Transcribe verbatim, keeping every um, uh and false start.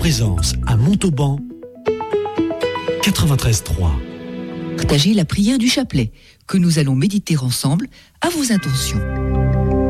présence à Montauban, quatre-vingt-treize trois. Partagez la prière du chapelet que nous allons méditer ensemble à vos intentions.